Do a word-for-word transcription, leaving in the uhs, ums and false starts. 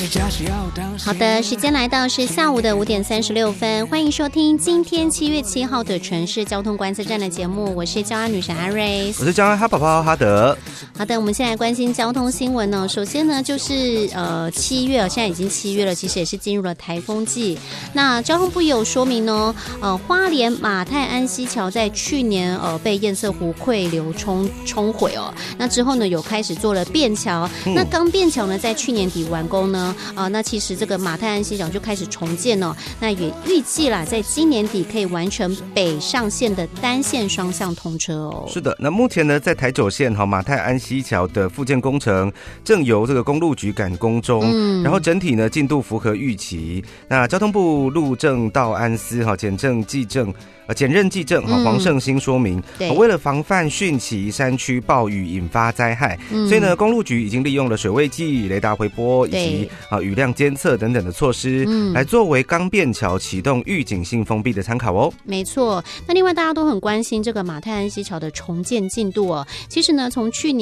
好的，时间来到是下午的五点三十六分，欢迎收听今天七月七号的城市交通观测站的节目，我是交通女神阿瑞， 我是交通哈宝宝哈德。 好的，我们现在关心交通新闻呢。首先呢，就是呃七月，现在已经七月了，其实也是进入了台风季。那交通部也有说明呢，呃，花莲马太安溪桥在去年呃被堰塞湖溃流冲冲毁哦。那之后呢，有开始做了便桥。嗯、那刚便桥呢，在去年底完工呢，啊、呃，那其实这个马太安溪桥就开始重建哦。那也预计啦，在今年底可以完成北上线的单线双向通车哦。 是的，那目前呢，在台九线哈马太安溪桥的复建工程正由这个公路局赶工中，嗯、然后整体呢进度符合预期。那交通部路政道安司哈检政技政。呃，检任技政黄胜兴说明、嗯，为了防范汛期山区暴雨引发灾害、嗯，所以呢，公路局已经利用了水位计、雷达回波以及啊雨量监测等等的措施，嗯、来作为刚便桥启动预警性封闭的参考哦。 没错，那另外大家都很关心这个马太安溪桥的重建进度哦。其实呢，从去年